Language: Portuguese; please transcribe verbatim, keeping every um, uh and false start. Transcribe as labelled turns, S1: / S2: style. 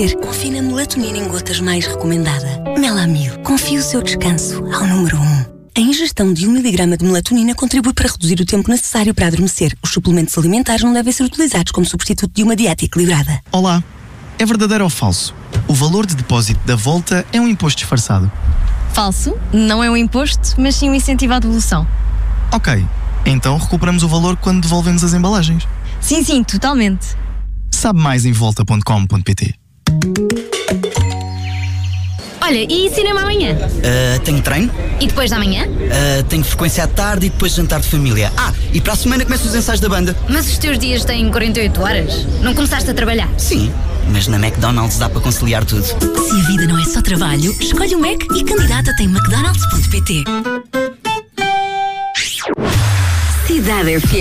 S1: Confie na melatonina em gotas mais recomendada. Melamil. Confie o seu descanso ao número um. A ingestão de um miligrama de melatonina contribui para reduzir o tempo necessário para adormecer. Os suplementos alimentares não devem ser utilizados como substituto de uma dieta equilibrada.
S2: Olá. É verdadeiro ou falso? O valor de depósito da Volta é um imposto disfarçado.
S3: Falso. Não é um imposto, mas sim um incentivo à devolução.
S2: Ok. Então recuperamos o valor quando devolvemos as embalagens.
S3: Sim, sim, totalmente.
S2: Sabe mais em volta ponto com ponto pt.
S4: Olha, e cinema amanhã?
S5: Uh, tenho treino.
S4: E depois da manhã?
S5: Uh, tenho frequência à tarde e depois jantar de família. Ah, e para a semana começam os ensaios da banda.
S4: Mas os teus dias têm quarenta e oito horas? Não começaste a trabalhar?
S5: Sim, mas na McDonald's dá para conciliar tudo.
S1: Se a vida não é só trabalho, escolhe o Mac e candidata-te em mcdonalds ponto pt. Cidade F M.